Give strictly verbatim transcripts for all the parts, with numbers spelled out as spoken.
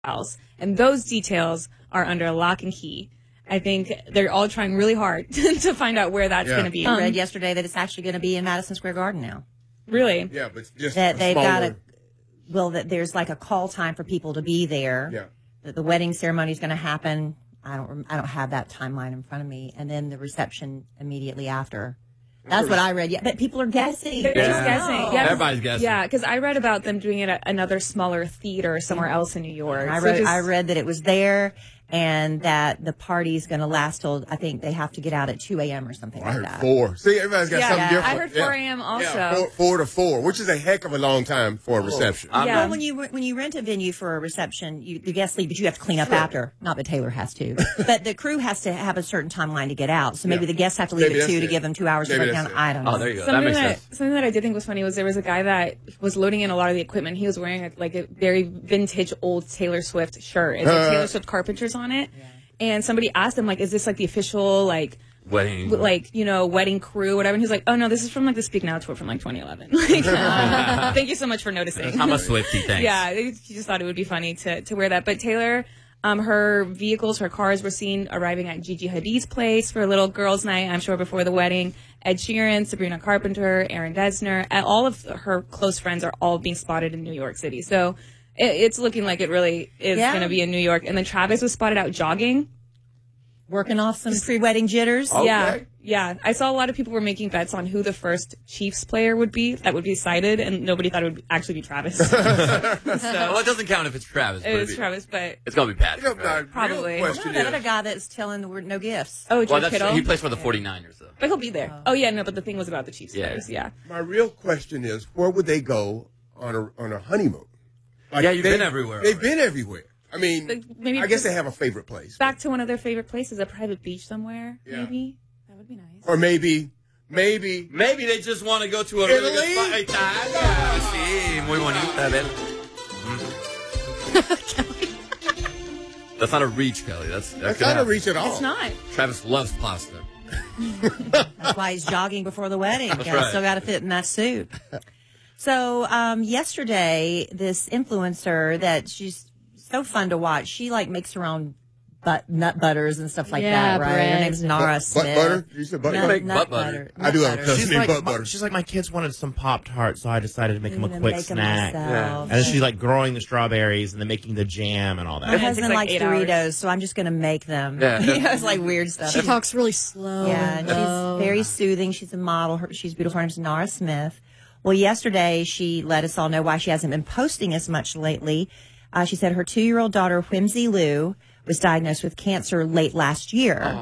house. And those details are under lock and key. I think they're all trying really hard to find out where that's Yeah. going to be. I Um, read yesterday that it's actually going to be in Madison Square Garden now. really? Yeah, but just That a they've got smaller- a, well, that there's like a call time for people to be there. Yeah. That the wedding ceremony is going to happen. I don't, rem- I don't have that timeline in front of me. And then the reception immediately after. That's what I read. Yeah, but people are guessing. They're Yeah. just guessing. Yeah, 'cause- Everybody's guessing. Yeah, because I read about them doing it at another smaller theater somewhere else in New York. I So read, just- I read that it was there and that the party's going to last till, I think they have to get out at two a.m. or something I like heard that. four. See, everybody's got Yeah, something I different. heard four a.m. also. Yeah, four, four to four, which is a heck of a long time for a reception. I'm Yeah. Well, when you when you rent a venue for a reception, you, the guests leave, but you have to clean up after. Not that Taylor has to, but the crew has to have a certain timeline to get out. So maybe Yeah. the guests have to leave Maybe at two that's to it. give them two hours Maybe to break that's down. it. I don't know. Oh, there you go. That Something makes that, sense. something that I did think was funny was there was a guy that was loading in a lot of the equipment. He was wearing a, like a very vintage old Taylor Swift shirt. It's like Uh. Taylor Swift carpenters on it. And somebody asked him, like, is this like the official, like, Wedding. w- like, you know, wedding crew, whatever? And he's like, oh, no, this is from like the Speak Now tour from like twenty eleven. Like, uh, thank you so much for noticing. I'm a Swiftie, thanks. Yeah, he just thought it would be funny to, to wear that. But Taylor, um, her vehicles, her cars were seen arriving at Gigi Hadid's place for a little girls' night, I'm sure, before the wedding. Ed Sheeran, Sabrina Carpenter, Aaron Dessner, and all of her close friends are all being spotted in New York City. So it, it's looking like it really is Yeah. going to be in New York. And then Travis was spotted out jogging. Working off some pre-wedding jitters. Okay. Yeah, yeah. I saw a lot of people were making bets on who the first Chiefs player would be that would be cited, and nobody thought it would actually be Travis. so Well, it doesn't count if it's Travis. but it if was it- Travis, but It's going to be You know, Patrick. my right? Probably. real question That other is, guy that's telling the word no gifts. oh, Well, George that's, Kittle. he plays for the forty-niners, though. But he'll be there. Oh. yeah, no, but the thing was about the Chiefs Yeah. players. Yeah. my real question is, where would they go on a on a honeymoon? Like, Yeah, you've they- been everywhere They've already. been everywhere. I mean, Like, maybe I guess just- they have a favorite place, Back to one of their favorite places, a private beach somewhere. Yeah. Maybe that would be nice. or maybe, maybe. Maybe they just want to go to a really Italy? good spot. Italia. Sí, muy bonita, ven. Mm. That's not a reach, Kelly. That's, that That's could not a happen. reach at all. It's not. Travis loves pasta. That's why he's jogging before the wedding. That's Guys right. still got to fit in that suit. So um, yesterday, this influencer that she's so fun to watch. She like makes her own but nut butters and stuff like Yeah, that, right? Her bread. name's Nara Butt- Smith. butt butter? You said butter? Nut- You make nut butt butter. I do Nut have a butter. cousin She's named like, butt my- butter. she's like, my kids wanted some Pop Tarts, so I decided to make them a I'm gonna quick make 'em snack. myself. And then she's like growing the strawberries and then making the jam and all My that. it husband takes like likes eight hours. Doritos, so I'm just going to make them. Yeah. You know, it's like weird stuff. She talks really slow. Yeah, and and low. she's very soothing. She's a model. Her, she's beautiful. Her name's Nara Smith. Well, yesterday she let us all know why she hasn't been posting as much lately. Uh, she said her two-year-old daughter, Whimsy Lou, was diagnosed with cancer late last year.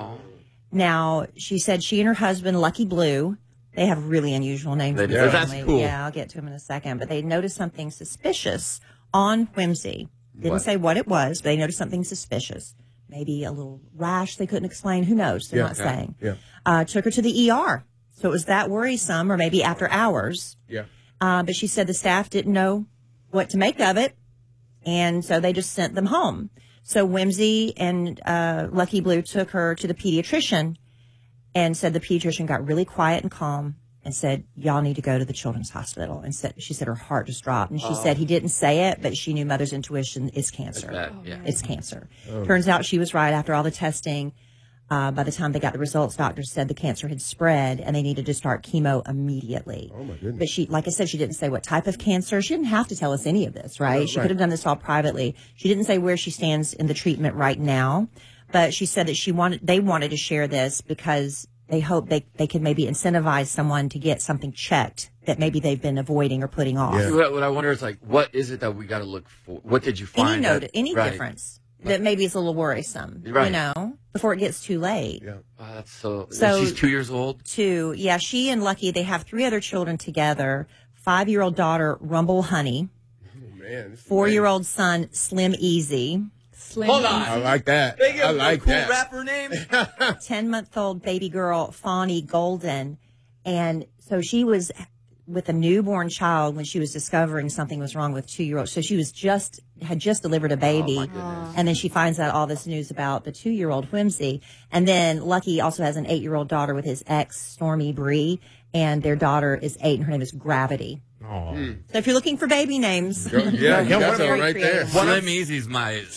Now, she said she and her husband, Lucky Blue, they have really unusual names. They in the do. That's family. cool. Yeah, I'll get to them in a second. But they noticed something suspicious on Whimsy. Didn't What? say what it was, but they noticed something suspicious. Maybe a little rash they couldn't explain. Who knows? They're Yeah. not saying. Yeah. Uh, took her to the E R. So it was that worrisome, or maybe after hours. Yeah. Uh, but she said the staff didn't know what to make of it. And so they just sent them home. So Whimsy and uh, Lucky Blue took her to the pediatrician and said the pediatrician got really quiet and calm and said, y'all need to go to the children's hospital. And said, she said her heart just dropped. And she said he didn't say it, but she knew mother's intuition is cancer. That, yeah. It's cancer. Turns out she was right after all the testing. Uh, by the time they got the results, doctors said the cancer had spread and they needed to start chemo immediately. Oh, my goodness. But she, like I said, she didn't say what type of cancer. She didn't have to tell us any of this, right? She right. could have done this all privately. She didn't say where she stands in the treatment right now, but she said that she wanted, they wanted to share this because they hope they, they could maybe incentivize someone to get something checked that maybe they've been avoiding or putting off. Yeah. What, what I wonder is, like, what is it that we got to look for? What did you find? Any note, that- any right. difference that maybe is a little worrisome, you Right. know, before it gets too late. Yeah. Oh, that's so, So- she's two years old? Two, yeah, she and Lucky, they have three other children together. Five-year-old daughter, Rumble Honey. Oh, man. this is Four-year-old son, Slim Easy. Slim. Hold amazing. I on. like that. They give I him like a cool that. rapper name? ten-month-old baby girl, Fawny Golden. And so she was with a newborn child when she was discovering something was wrong with two-year-old. So she was just, had just delivered a baby. Oh, my goodness. And then she finds out all this news about the two-year-old Whimsy. And then Lucky also has an eight-year-old daughter with his ex, Stormy Bree. And their daughter is eight, and her name is Gravity. Oh. So if you're looking for baby names, Yeah, you Yeah, got what some about- right there. creative. Slim Easy's my